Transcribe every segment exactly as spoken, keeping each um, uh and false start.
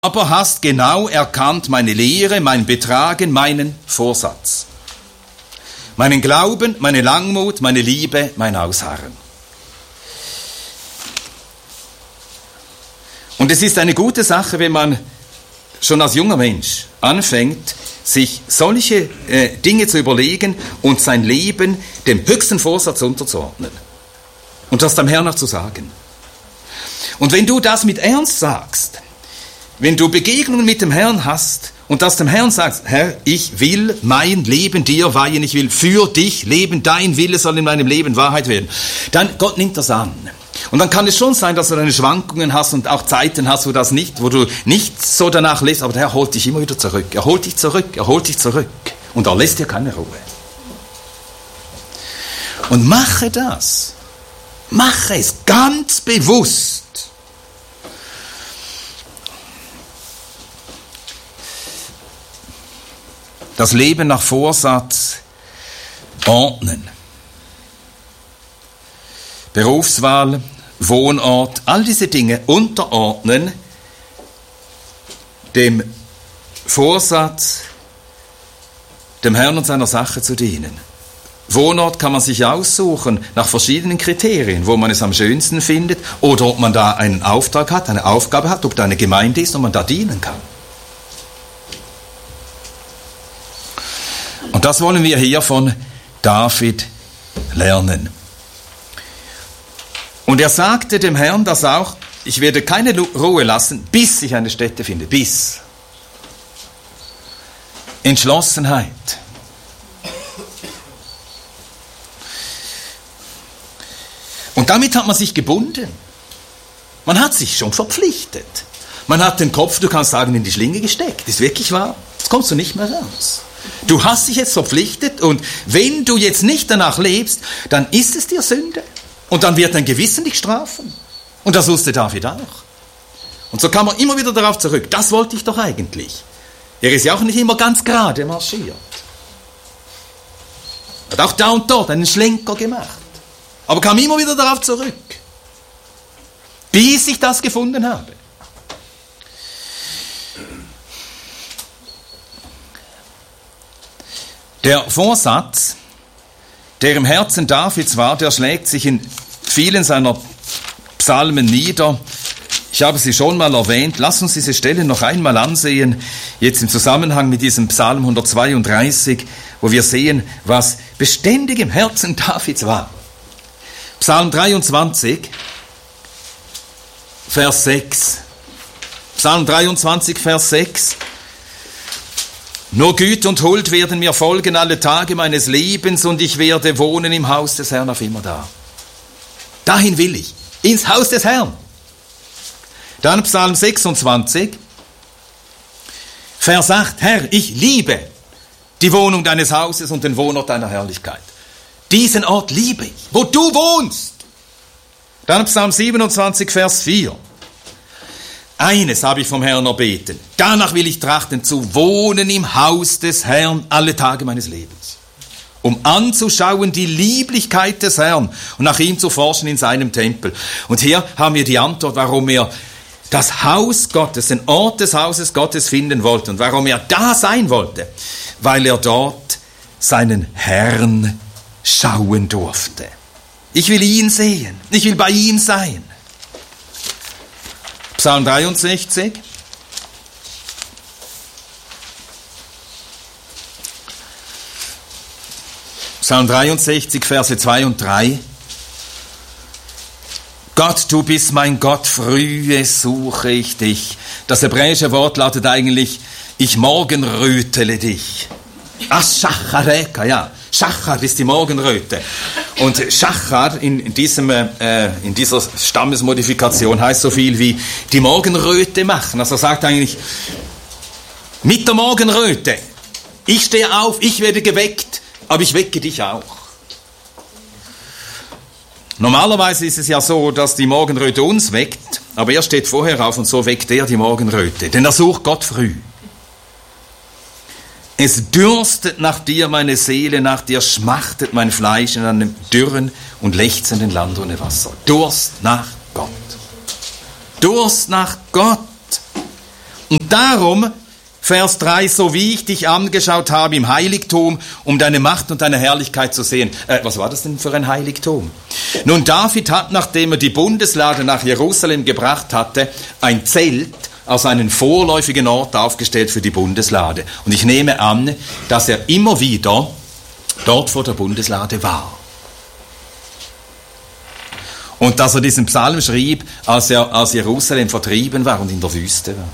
aber hast genau erkannt meine Lehre, mein Betragen, meinen Vorsatz, meinen Glauben, meine Langmut, meine Liebe, mein Ausharren. Und es ist eine gute Sache, wenn man schon als junger Mensch anfängt, sich solche äh, Dinge zu überlegen und sein Leben dem höchsten Vorsatz unterzuordnen und das dem Herrn noch zu sagen. Und wenn du das mit Ernst sagst, wenn du Begegnungen mit dem Herrn hast und das dem Herrn sagst, Herr, ich will mein Leben dir weihen, ich will für dich leben, dein Wille soll in meinem Leben Wahrheit werden, dann Gott nimmt das an. Und dann kann es schon sein, dass du deine Schwankungen hast und auch Zeiten hast, wo das nicht, wo du nicht so danach lebst, aber der Herr holt dich immer wieder zurück. Er holt dich zurück, er holt dich zurück. Und er lässt dir keine Ruhe. Und mache das. Mache es ganz bewusst. Das Leben nach Vorsatz ordnen. Berufswahl, Wohnort, all diese Dinge unterordnen dem Vorsatz, dem Herrn und seiner Sache zu dienen. Wohnort kann man sich aussuchen nach verschiedenen Kriterien, wo man es am schönsten findet oder ob man da einen Auftrag hat, eine Aufgabe hat, ob da eine Gemeinde ist und man da dienen kann. Und das wollen wir hier von David lernen. Und er sagte dem Herrn das auch, ich werde keine Ruhe lassen, bis ich eine Stätte finde, bis. Entschlossenheit. Und damit hat man sich gebunden. Man hat sich schon verpflichtet. Man hat den Kopf, du kannst sagen, in die Schlinge gesteckt. Ist wirklich wahr? Jetzt kommst du nicht mehr raus. Du hast dich jetzt verpflichtet und wenn du jetzt nicht danach lebst, dann ist es dir Sünde. Und dann wird dein Gewissen dich strafen. Und das wusste David auch. Und so kam er immer wieder darauf zurück. Das wollte ich doch eigentlich. Er ist ja auch nicht immer ganz gerade marschiert. Hat auch da und dort einen Schlenker gemacht. Aber kam immer wieder darauf zurück. Bis ich das gefunden habe. Der Vorsatz, der im Herzen Davids war, der schlägt sich in vielen seiner Psalmen nieder. Ich habe sie schon mal erwähnt. Lass uns diese Stelle noch einmal ansehen, jetzt im Zusammenhang mit diesem Psalm hundertzweiunddreißig, wo wir sehen, was beständig im Herzen Davids war. Psalm dreiundzwanzig, Vers sechs. Psalm dreiundzwanzig, Vers sechs. Nur Güte und Huld werden mir folgen alle Tage meines Lebens und ich werde wohnen im Haus des Herrn auf immer da. Dahin will ich, ins Haus des Herrn. Dann Psalm sechsundzwanzig, Vers acht. Herr, ich liebe die Wohnung deines Hauses und den Wohnort deiner Herrlichkeit. Diesen Ort liebe ich, wo du wohnst. Dann Psalm siebenundzwanzig, Vers vier. Eines habe ich vom Herrn erbeten. Danach will ich trachten, zu wohnen im Haus des Herrn alle Tage meines Lebens. Um anzuschauen die Lieblichkeit des Herrn und nach ihm zu forschen in seinem Tempel. Und hier haben wir die Antwort, warum er das Haus Gottes, den Ort des Hauses Gottes finden wollte und warum er da sein wollte. Weil er dort seinen Herrn schauen durfte. Ich will ihn sehen. Ich will bei ihm sein. Psalm dreiundsechzig. Psalm dreiundsechzig, Verse zwei und drei. Gott, du bist mein Gott, frühe suche ich dich. Das hebräische Wort lautet eigentlich, ich morgenrötele dich. Aschachareka, ja. Schachar ist die Morgenröte. Und Schachar in, in, diesem, äh, in dieser Stammesmodifikation heißt so viel wie die Morgenröte machen. Also er sagt eigentlich, mit der Morgenröte, ich stehe auf, ich werde geweckt, aber ich wecke dich auch. Normalerweise ist es ja so, dass die Morgenröte uns weckt, aber er steht vorher auf und so weckt er die Morgenröte. Denn er sucht Gott früh. Es dürstet nach dir meine Seele, nach dir schmachtet mein Fleisch in einem dürren und lechzenden Land ohne Wasser. Durst nach Gott. Durst nach Gott. Und darum, Vers drei, so wie ich dich angeschaut habe im Heiligtum, um deine Macht und deine Herrlichkeit zu sehen. Äh, was war das denn für ein Heiligtum? Nun, David hat, nachdem er die Bundeslade nach Jerusalem gebracht hatte, ein Zelt, also einen vorläufigen Ort aufgestellt für die Bundeslade. Und ich nehme an, dass er immer wieder dort vor der Bundeslade war. Und dass er diesen Psalm schrieb, als er aus Jerusalem vertrieben war und in der Wüste war.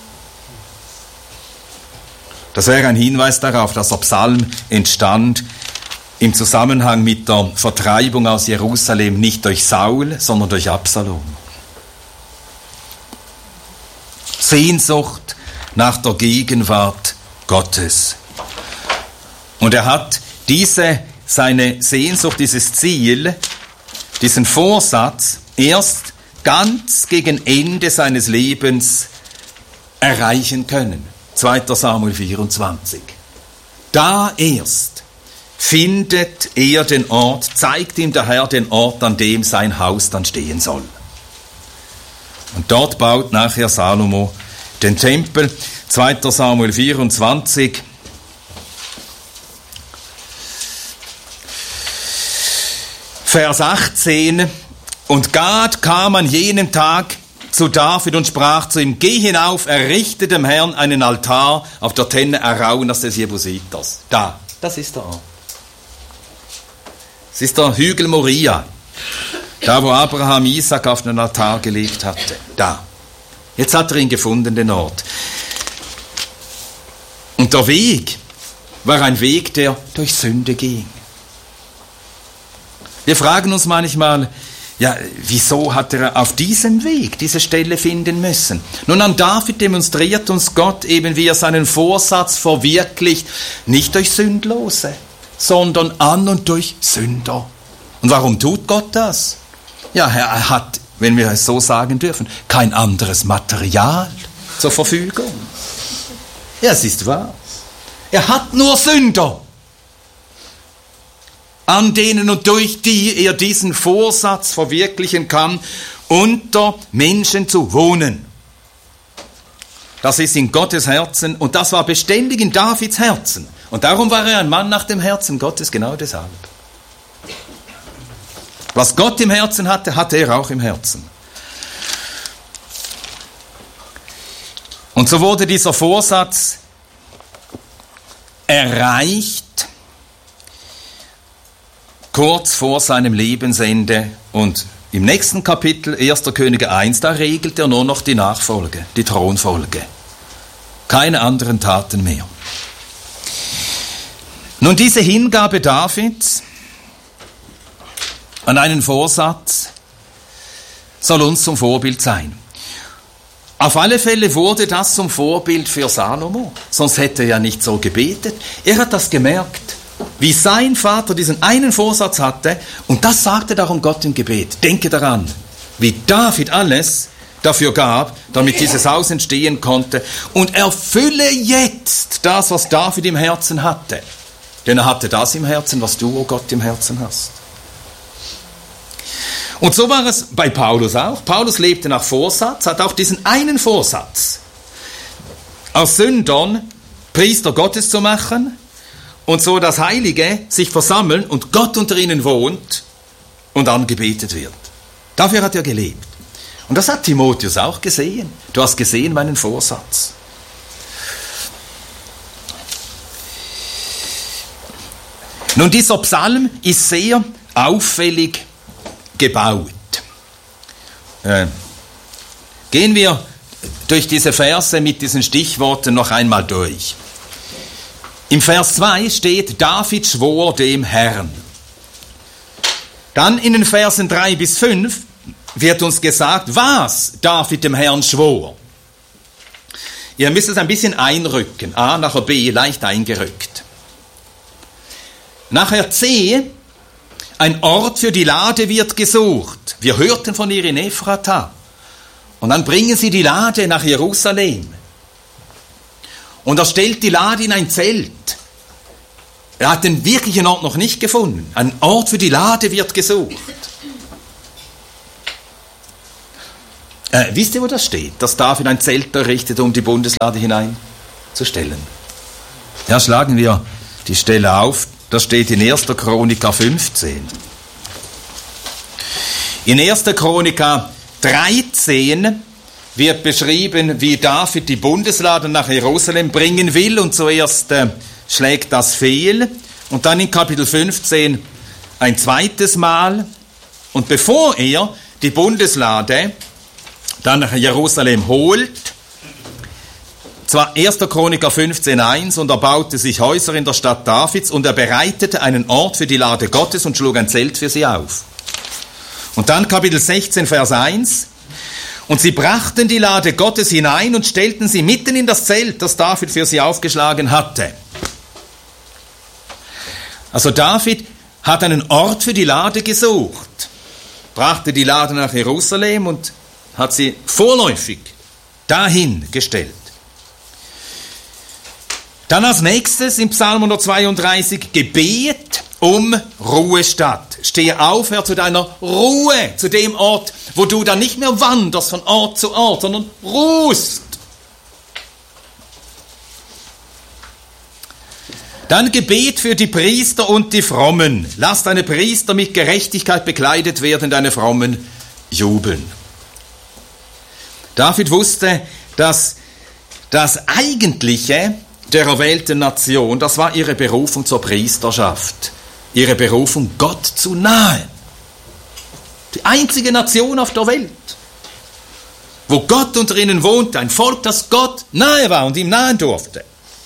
Das wäre ein Hinweis darauf, dass der Psalm entstand im Zusammenhang mit der Vertreibung aus Jerusalem nicht durch Saul, sondern durch Absalom. Sehnsucht nach der Gegenwart Gottes. Und er hat diese, seine Sehnsucht, dieses Ziel, diesen Vorsatz erst ganz gegen Ende seines Lebens erreichen können. zweiter Samuel vierundzwanzig. Da erst findet er den Ort, zeigt ihm der Herr den Ort, an dem sein Haus dann stehen soll. Und dort baut nachher Salomo den Tempel. zweiter Samuel vierundzwanzig. Vers achtzehn. Und Gad kam an jenem Tag zu David und sprach zu ihm, geh hinauf, errichte dem Herrn einen Altar auf der Tenne Araunas des Jebusiters. Da, das ist der Ort. Es ist der Hügel Moria, da wo Abraham Isaac auf den Altar gelegt hatte. Da. Jetzt hat er ihn gefunden, den Ort. Und der Weg war ein Weg, der durch Sünde ging. Wir fragen uns manchmal, ja, wieso hat er auf diesem Weg diese Stelle finden müssen? Nun, an David demonstriert uns Gott eben, wie er seinen Vorsatz verwirklicht, nicht durch Sündlose, sondern an und durch Sünder. Und warum tut Gott das? Ja, er hat, wenn wir es so sagen dürfen, kein anderes Material zur Verfügung. Ja, es ist wahr. Er hat nur Sünder, an denen und durch die er diesen Vorsatz verwirklichen kann, unter Menschen zu wohnen. Das ist in Gottes Herzen und das war beständig in Davids Herzen. Und darum war er ein Mann nach dem Herzen Gottes, genau deshalb. Was Gott im Herzen hatte, hatte er auch im Herzen. Und so wurde dieser Vorsatz erreicht, kurz vor seinem Lebensende, und im nächsten Kapitel, erster Könige eins, da regelt er nur noch die Nachfolge, die Thronfolge. Keine anderen Taten mehr. Nun, diese Hingabe Davids an einen Vorsatz soll uns zum Vorbild sein. Auf alle Fälle wurde das zum Vorbild für Salomo, sonst hätte er ja nicht so gebetet. Er hat das gemerkt, wie sein Vater diesen einen Vorsatz hatte, und das sagte darum Gott im Gebet. Denke daran, wie David alles dafür gab, damit dieses Haus entstehen konnte, und erfülle jetzt das, was David im Herzen hatte. Denn er hatte das im Herzen, was du, oh Gott, im Herzen hast. Und so war es bei Paulus auch. Paulus lebte nach Vorsatz, hat auch diesen einen Vorsatz, aus Sündern Priester Gottes zu machen, und so das Heilige sich versammeln und Gott unter ihnen wohnt und angebetet wird. Dafür hat er gelebt. Und das hat Timotheus auch gesehen. Du hast gesehen meinen Vorsatz. Nun, dieser Psalm ist sehr auffällig gebaut. Äh, gehen wir durch diese Verse mit diesen Stichworten noch einmal durch. Im Vers zwei steht, David schwor dem Herrn. Dann in den Versen drei bis fünf wird uns gesagt, was David dem Herrn schwor. Ihr müsst es ein bisschen einrücken. A, nachher B, leicht eingerückt. Nachher C, ein Ort für die Lade wird gesucht. Wir hörten von ihr in Ephrata. Und dann bringen sie die Lade nach Jerusalem. Und er stellt die Lade in ein Zelt. Er hat den wirklichen Ort noch nicht gefunden. Ein Ort für die Lade wird gesucht. Äh, wisst ihr, wo das steht? Dass David ein Zelt errichtet, um die Bundeslade hineinzustellen. Ja, schlagen wir die Stelle auf. Das steht in erster Chronika fünfzehn. In erster Chronika dreizehn wird beschrieben, wie David die Bundeslade nach Jerusalem bringen will, und zuerst äh, schlägt das fehl, und dann in Kapitel fünfzehn ein zweites Mal, und bevor er die Bundeslade dann nach Jerusalem holt, zwar erster Chroniker fünfzehn eins, und er baute sich Häuser in der Stadt Davids, und er bereitete einen Ort für die Lade Gottes und schlug ein Zelt für sie auf. Und dann Kapitel sechzehn, Vers eins, und sie brachten die Lade Gottes hinein und stellten sie mitten in das Zelt, das David für sie aufgeschlagen hatte. Also David hat einen Ort für die Lade gesucht, brachte die Lade nach Jerusalem und hat sie vorläufig dahin gestellt. Dann als nächstes im Psalm hundertzweiunddreißig Gebet um Ruhestatt. Stehe auf, Herr, zu deiner Ruhe, zu dem Ort, wo du dann nicht mehr wanderst von Ort zu Ort, sondern ruhst. Dann Gebet für die Priester und die Frommen. Lass deine Priester mit Gerechtigkeit bekleidet werden, deine Frommen jubeln. David wusste, dass das Eigentliche der erwählten Nation, das war ihre Berufung zur Priesterschaft, ihre Berufung Gott zu nahe. Die einzige Nation auf der Welt, wo Gott unter ihnen wohnte, ein Volk, das Gott nahe war und ihm nahen durfte.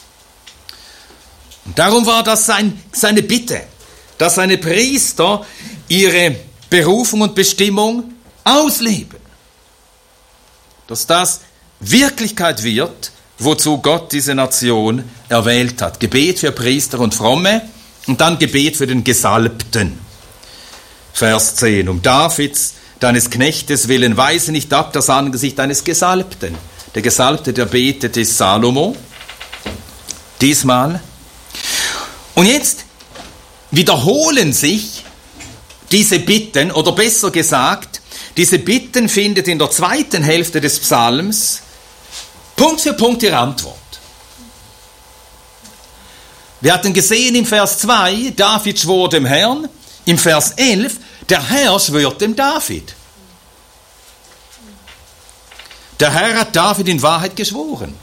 Und darum war das sein, seine Bitte, dass seine Priester ihre Berufung und Bestimmung ausleben. Dass das Wirklichkeit wird, wozu Gott diese Nation erwählt hat. Gebet für Priester und Fromme und dann Gebet für den Gesalbten. Vers zehn. Um Davids, deines Knechtes willen, weise nicht ab das Angesicht deines Gesalbten. Der Gesalbte, der betet, ist Salomo. Diesmal. Und jetzt wiederholen sich diese Bitten, oder besser gesagt, diese Bitten findet in der zweiten Hälfte des Psalms Punkt für Punkt ihre Antwort. Wir hatten gesehen im Vers zwei, David schwor dem Herrn. Im Vers elf, der Herr schwört dem David. Der Herr hat David in Wahrheit geschworen.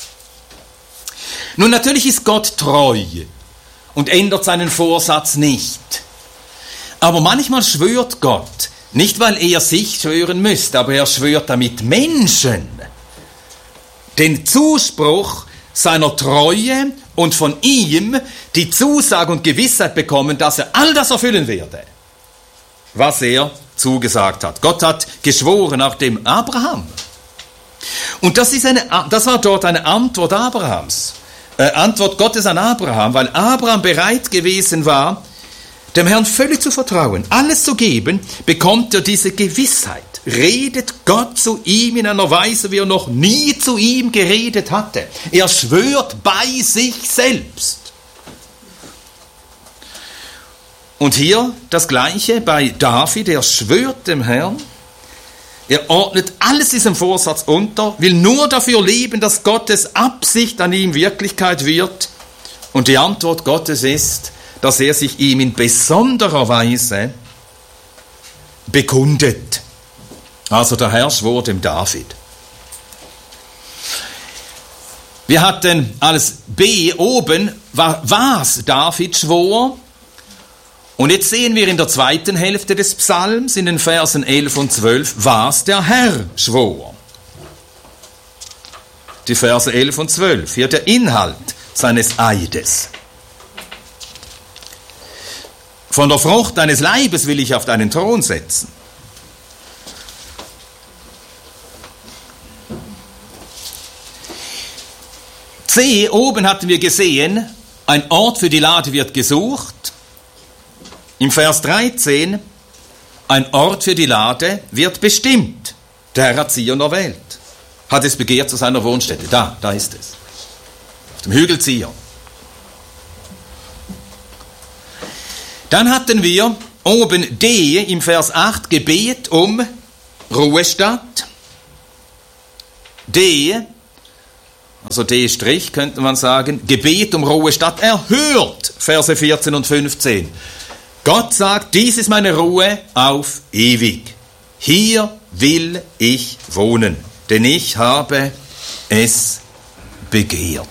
Nun, natürlich ist Gott treu und ändert seinen Vorsatz nicht. Aber manchmal schwört Gott, nicht weil er sich schwören müsste, aber er schwört damit Menschen den Zuspruch seiner Treue und von ihm die Zusage und Gewissheit bekommen, dass er all das erfüllen werde, was er zugesagt hat. Gott hat geschworen nach dem Abraham. Und das, ist eine, das war dort eine Antwort Abrahams, äh, Antwort Gottes an Abraham, weil Abraham bereit gewesen war, dem Herrn völlig zu vertrauen, alles zu geben, bekommt er diese Gewissheit. Redet Gott zu ihm in einer Weise, wie er noch nie zu ihm geredet hatte. Er schwört bei sich selbst. Und hier das Gleiche bei David, er schwört dem Herrn, er ordnet alles diesem Vorsatz unter, will nur dafür leben, dass Gottes Absicht an ihm Wirklichkeit wird. Und die Antwort Gottes ist, dass er sich ihm in besonderer Weise bekundet. Also der Herr schwor dem David. Wir hatten als B oben, was David schwor. Und jetzt sehen wir in der zweiten Hälfte des Psalms, in den Versen elf und zwölf, was der Herr schwor. Die Verse elf und zwölf, hier der Inhalt seines Eides. Von der Frucht deines Leibes will ich auf deinen Thron setzen. C, oben hatten wir gesehen, ein Ort für die Lade wird gesucht. Im Vers dreizehn, ein Ort für die Lade wird bestimmt. Der Herr hat Zion erwählt, hat es begehrt zu seiner Wohnstätte. Da, da ist es. Auf dem Hügel Zion. Dann hatten wir oben D im Vers acht, Gebet um Ruhestatt. D, also D' könnte man sagen, Gebet um Ruhe statt erhört, Verse vierzehn und fünfzehn. Gott sagt, dies ist meine Ruhe auf ewig. Hier will ich wohnen, denn ich habe es begehrt.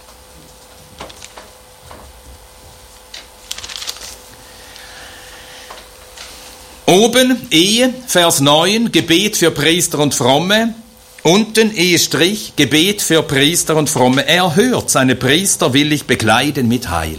Oben Ehe, Vers neun, Gebet für Priester und Fromme. Unten Ehestrich, Gebet für Priester und Fromme. Er hört, seine Priester will ich bekleiden mit Heil.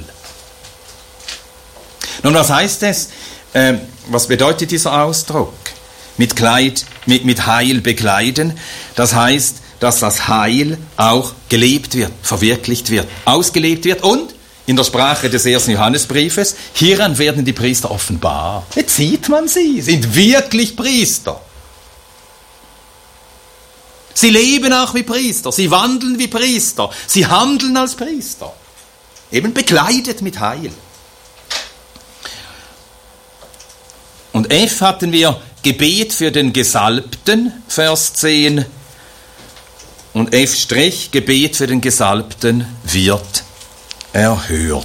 Nun, was heißt es? Ähm, was bedeutet dieser Ausdruck? Mit, Kleid, mit, mit Heil bekleiden. Das heißt, dass das Heil auch gelebt wird, verwirklicht wird, ausgelebt wird und in der Sprache des ersten Johannesbriefes, hieran werden die Priester offenbar. Jetzt sieht man sie, sind wirklich Priester. Sie leben auch wie Priester, sie wandeln wie Priester, sie handeln als Priester. Eben bekleidet mit Heil. Und F hatten wir Gebet für den Gesalbten, Vers zehn. Und F', Gebet für den Gesalbten wird erhört.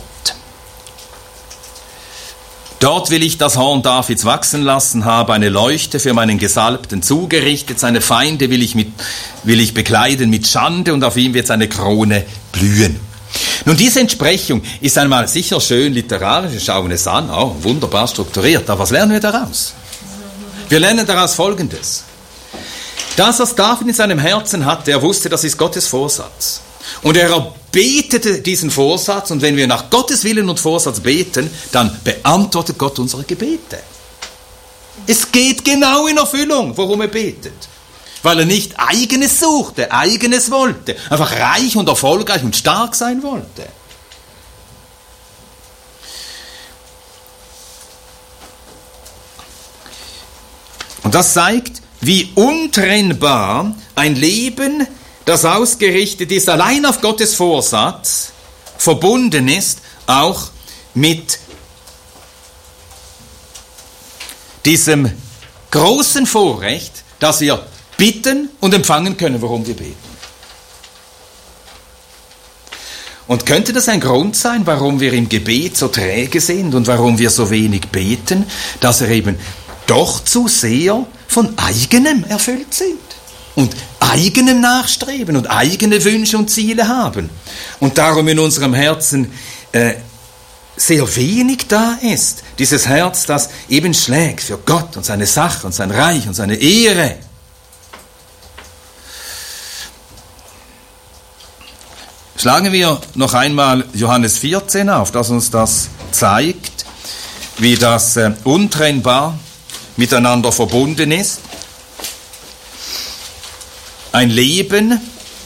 Dort will ich das Horn Davids wachsen lassen, habe eine Leuchte für meinen Gesalbten zugerichtet, seine Feinde will ich, mit, will ich bekleiden mit Schande und auf ihm wird seine Krone blühen. Nun, diese Entsprechung ist einmal sicher schön literarisch, wir schauen es an, auch wunderbar strukturiert, aber was lernen wir daraus? Wir lernen daraus Folgendes. Das, was David in seinem Herzen hatte, er wusste, das ist Gottes Vorsatz. Und er betete diesen Vorsatz, und wenn wir nach Gottes Willen und Vorsatz beten, dann beantwortet Gott unsere Gebete. Es geht genau in Erfüllung, worum er betet. Weil er nicht eigenes suchte, eigenes wollte, einfach reich und erfolgreich und stark sein wollte. Und das zeigt, wie untrennbar ein Leben, das ausgerichtet ist, allein auf Gottes Vorsatz, verbunden ist, auch mit diesem großen Vorrecht, dass wir bitten und empfangen können, worum wir beten. Und könnte das ein Grund sein, warum wir im Gebet so träge sind und warum wir so wenig beten, dass wir eben doch zu sehr von eigenem erfüllt sind und eigenem nachstreben und eigene Wünsche und Ziele haben und darum in unserem Herzen äh, sehr wenig da ist, dieses Herz, das eben schlägt für Gott und seine Sache und sein Reich und seine Ehre. Schlagen wir noch einmal Johannes vierzehn auf, das uns das zeigt, wie das äh, untrennbar miteinander verbunden ist. Ein Leben,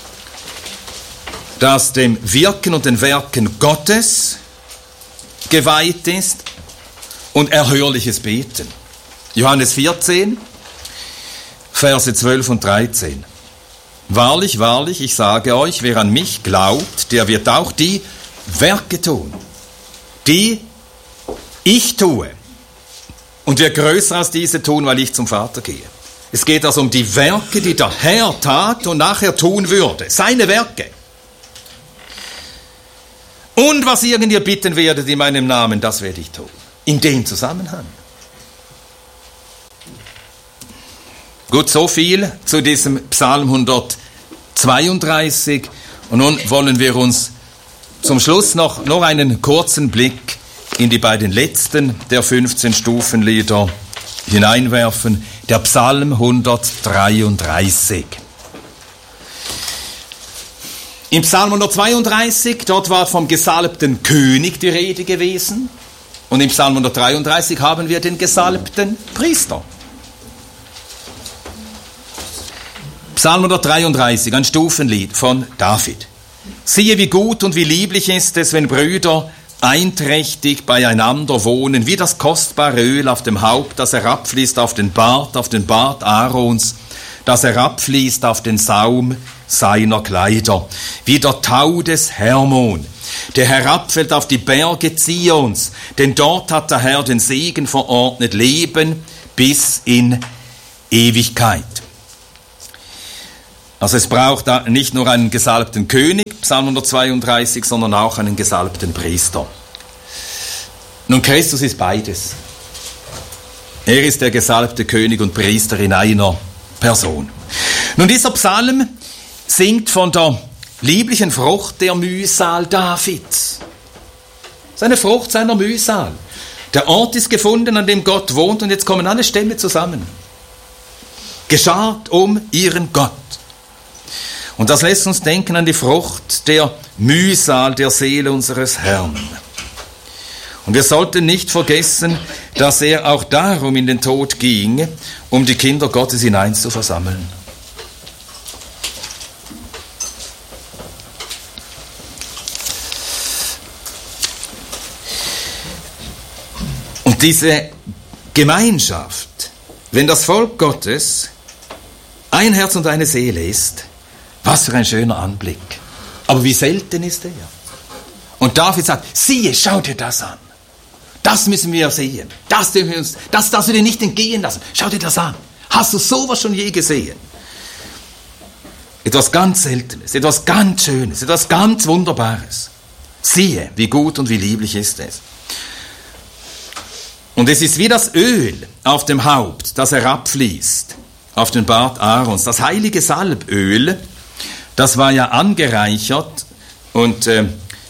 das dem Wirken und den Werken Gottes geweiht ist und erhörliches Beten. Johannes vierzehn, Verse zwölf und dreizehn. Wahrlich, wahrlich, ich sage euch, wer an mich glaubt, der wird auch die Werke tun, die ich tue. Und wird größer als diese tun, weil ich zum Vater gehe. Es geht also um die Werke, die der Herr tat und nachher tun würde. Seine Werke. Und was irgend ihr bitten werdet in meinem Namen, das werde ich tun. In dem Zusammenhang. Gut, so viel zu diesem Psalm hundertzweiunddreißig. Und nun wollen wir uns zum Schluss noch, noch einen kurzen Blick in die beiden letzten der fünfzehn Stufenlieder hineinwerfen. Der Psalm hundertdreiunddreißig. Im Psalm hundertzweiunddreißig, dort war vom gesalbten König die Rede gewesen. Und im Psalm hundertdreiunddreißig haben wir den gesalbten Priester. Psalm hundertdreiunddreißig, ein Stufenlied von David. Siehe, wie gut und wie lieblich ist es, wenn Brüder einträchtig beieinander wohnen, wie das kostbare Öl auf dem Haupt, das herabfließt auf den Bart, auf den Bart Aarons, das herabfließt auf den Saum seiner Kleider, wie der Tau des Hermon, der herabfällt auf die Berge Zions, denn dort hat der Herr den Segen verordnet, Leben bis in Ewigkeit. Also es braucht da nicht nur einen gesalbten König, Psalm hundertzweiunddreißig, sondern auch einen gesalbten Priester. Nun, Christus ist beides. Er ist der gesalbte König und Priester in einer Person. Nun, dieser Psalm singt von der lieblichen Frucht der Mühsal Davids. Seine Frucht seiner Mühsal. Der Ort ist gefunden, an dem Gott wohnt, und jetzt kommen alle Stämme zusammen. Geschart um ihren Gott. Und das lässt uns denken an die Frucht der Mühsal der Seele unseres Herrn. Und wir sollten nicht vergessen, dass er auch darum in den Tod ging, um die Kinder Gottes in eins zu versammeln. Und diese Gemeinschaft, wenn das Volk Gottes ein Herz und eine Seele ist, was für ein schöner Anblick. Aber wie selten ist er? Und David sagt, siehe, schau dir das an. Das müssen wir sehen. Das dürfen wir uns, das darfst du dir nicht entgehen lassen. Schau dir das an. Hast du sowas schon je gesehen? Etwas ganz Seltenes, etwas ganz Schönes, etwas ganz Wunderbares. Siehe, wie gut und wie lieblich ist es. Und es ist wie das Öl auf dem Haupt, das herabfließt auf den Bart Aarons. Das heilige Salböl, das war ja angereichert und äh,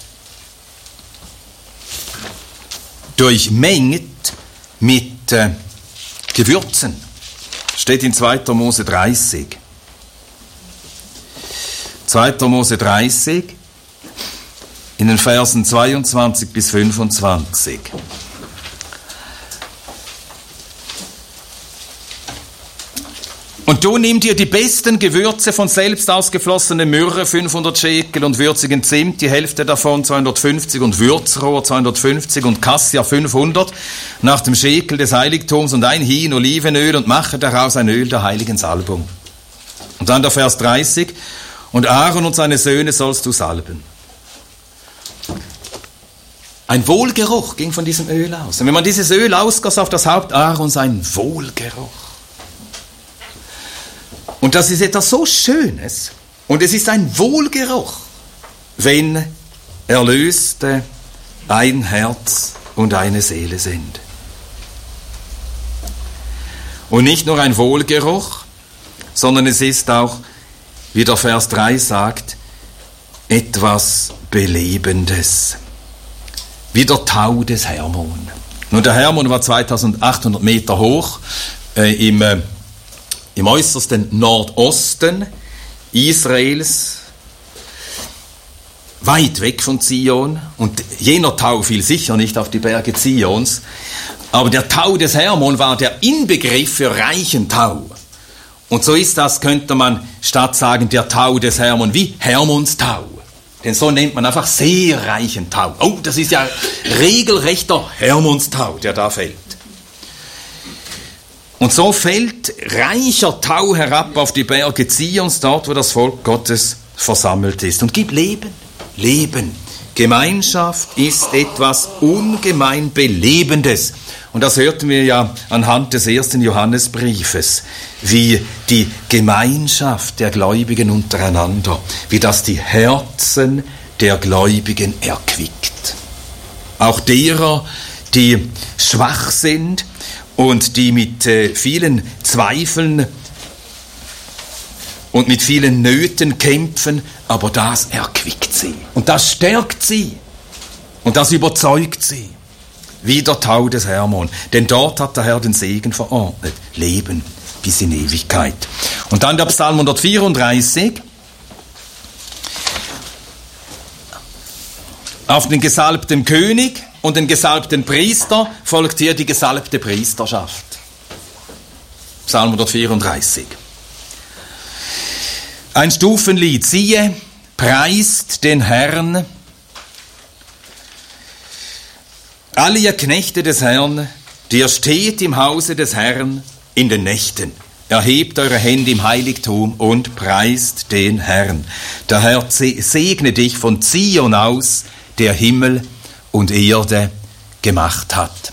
durchmengt mit äh, Gewürzen. Steht in zweiter Mose dreißig. zweiter Mose dreißig, in den Versen zweiundzwanzig bis fünfundzwanzig. Und du nimm dir die besten Gewürze von selbst ausgeflossener Myrrhe, fünfhundert Schekel, und würzigen Zimt, die Hälfte davon zweihundertfünfzig, und Würzrohr zweihundertfünfzig, und Kassia fünfhundert, nach dem Schekel des Heiligtums, und ein Hin Olivenöl, und mache daraus ein Öl der heiligen Salbung. Und dann der Vers dreißig, und Aaron und seine Söhne sollst du salben. Ein Wohlgeruch ging von diesem Öl aus. Und wenn man dieses Öl ausgoss auf das Haupt Aarons, ein Wohlgeruch. Und das ist etwas so Schönes. Und es ist ein Wohlgeruch, wenn Erlöste ein Herz und eine Seele sind. Und nicht nur ein Wohlgeruch, sondern es ist auch, wie der Vers drei sagt, etwas Belebendes. Wie der Tau des Hermon. Nun, der Hermon war zweitausendachthundert Meter hoch, äh, im, äh, im äußersten Nordosten Israels, weit weg von Zion. Und jener Tau fiel sicher nicht auf die Berge Zions, aber der Tau des Hermon war der Inbegriff für reichen Tau. Und so ist das, könnte man statt sagen, der Tau des Hermon, wie Hermons Tau. Denn so nennt man einfach sehr reichen Tau. Oh, das ist ja regelrechter Hermonstau, der da fällt. Und so fällt reicher Tau herab auf die Berge Zions, dort, wo das Volk Gottes versammelt ist. Und gibt Leben, Leben. Gemeinschaft ist etwas ungemein Belebendes. Und das hörten wir ja anhand des ersten Johannesbriefes, wie die Gemeinschaft der Gläubigen untereinander, wie das die Herzen der Gläubigen erquickt. Auch derer, die schwach sind und die mit äh, vielen Zweifeln und mit vielen Nöten kämpfen, aber das erquickt sie und das stärkt sie und das überzeugt sie. Wie der Tau des Hermon. Denn dort hat der Herr den Segen verordnet. Leben bis in Ewigkeit. Und dann der Psalm hundertvierunddreißig. Auf den gesalbten König und den gesalbten Priester folgt hier die gesalbte Priesterschaft. Psalm hundertvierunddreißig. Ein Stufenlied. Siehe, preist den Herrn, alle ihr Knechte des Herrn, die ihr steht im Hause des Herrn in den Nächten. Erhebt eure Hände im Heiligtum und preist den Herrn. Der Herr segne dich von Zion aus, der Himmel und Erde gemacht hat.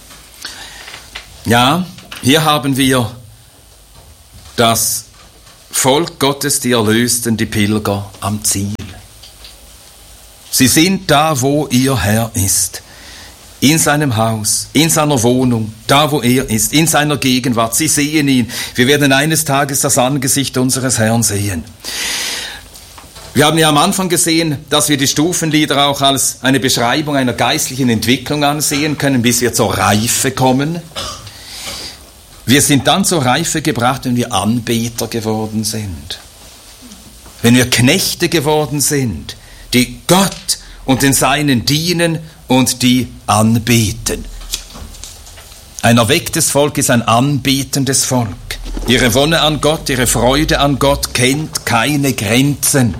Ja, hier haben wir das Volk Gottes, die Erlösten, die Pilger am Ziel. Sie sind da, wo ihr Herr ist. In seinem Haus, in seiner Wohnung, da wo er ist, in seiner Gegenwart. Sie sehen ihn. Wir werden eines Tages das Angesicht unseres Herrn sehen. Wir haben ja am Anfang gesehen, dass wir die Stufenlieder auch als eine Beschreibung einer geistlichen Entwicklung ansehen können, bis wir zur Reife kommen. Wir sind dann zur Reife gebracht, wenn wir Anbeter geworden sind. Wenn wir Knechte geworden sind, die Gott und den Seinen dienen und die anbeten. Ein erwecktes Volk ist ein anbetendes Volk. Ihre Wonne an Gott, ihre Freude an Gott kennt keine Grenzen.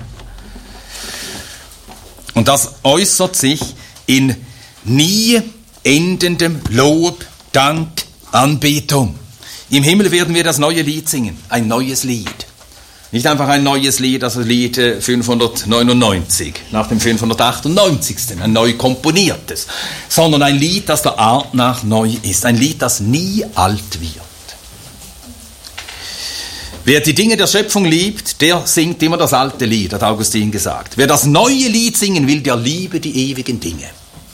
Und das äußert sich in nie endendem Lob, Dank, Anbetung. Im Himmel werden wir das neue Lied singen, ein neues Lied. Nicht einfach ein neues Lied, also Lied fünfhundertneunundneunzig, nach dem fünfhundertachtundneunzigsten, ein neu komponiertes, sondern ein Lied, das der Art nach neu ist, ein Lied, das nie alt wird. Wer die Dinge der Schöpfung liebt, der singt immer das alte Lied, hat Augustin gesagt. Wer das neue Lied singen will, der liebe die ewigen Dinge.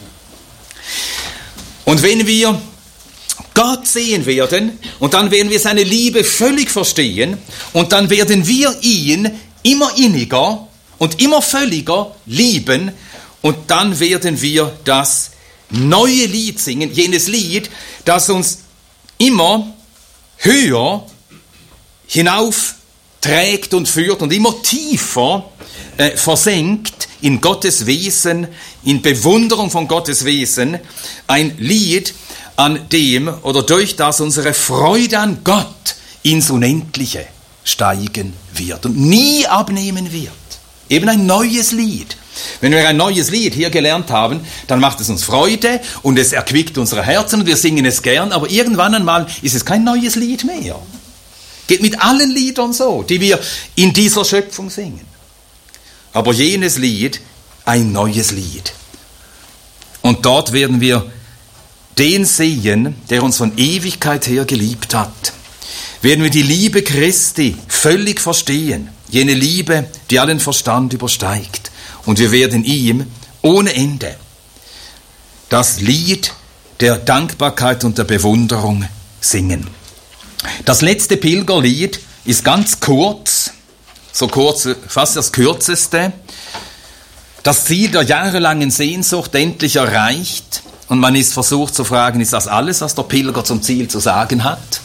Und wenn wir Gott sehen werden und dann werden wir seine Liebe völlig verstehen und dann werden wir ihn immer inniger und immer völliger lieben und dann werden wir das neue Lied singen, jenes Lied, das uns immer höher hinauf trägt und führt und immer tiefer äh, versenkt in Gottes Wesen, in Bewunderung von Gottes Wesen, ein Lied, an dem oder durch das unsere Freude an Gott ins Unendliche steigen wird und nie abnehmen wird. Eben ein neues Lied. Wenn wir ein neues Lied hier gelernt haben, dann macht es uns Freude und es erquickt unsere Herzen und wir singen es gern, aber irgendwann einmal ist es kein neues Lied mehr. Geht mit allen Liedern so, die wir in dieser Schöpfung singen. Aber jenes Lied, ein neues Lied. Und dort werden wir den sehen, der uns von Ewigkeit her geliebt hat. Werden wir die Liebe Christi völlig verstehen, jene Liebe, die allen Verstand übersteigt. Und wir werden ihm ohne Ende das Lied der Dankbarkeit und der Bewunderung singen. Das letzte Pilgerlied ist ganz kurz, so kurz, fast das kürzeste. Das Ziel der jahrelangen Sehnsucht endlich erreicht. Und man ist versucht zu fragen, ist das alles, was der Pilger zum Ziel zu sagen hat?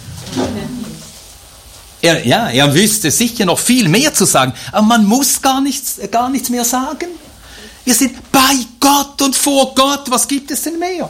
Er, ja, er wüsste sicher noch viel mehr zu sagen, aber man muss gar nichts, gar nichts mehr sagen. Wir sind bei Gott und vor Gott, was gibt es denn mehr?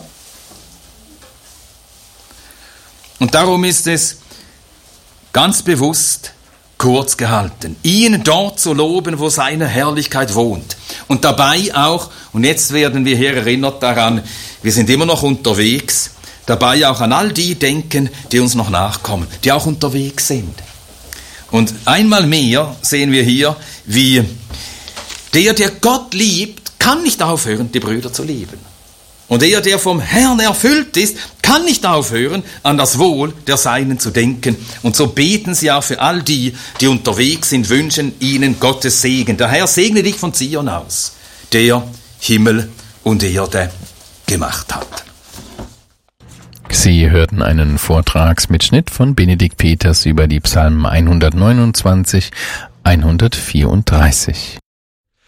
Und darum ist es ganz bewusst kurz gehalten, ihn dort zu loben, wo seine Herrlichkeit wohnt. Und dabei auch, und jetzt werden wir hier erinnert daran, wir sind immer noch unterwegs, dabei auch an all die denken, die uns noch nachkommen, die auch unterwegs sind. Und einmal mehr sehen wir hier, wie der, der Gott liebt, kann nicht aufhören, die Brüder zu lieben. Und der, der vom Herrn erfüllt ist, kann nicht aufhören, an das Wohl der Seinen zu denken. Und so beten sie auch für all die, die unterwegs sind, wünschen ihnen Gottes Segen. Der Herr segne dich von Zion aus, der Himmel und Erde gemacht hat. Sie hörten einen Vortragsmitschnitt von Benedikt Peters über die Psalmen hundertneunundzwanzig, hundertvierunddreißig.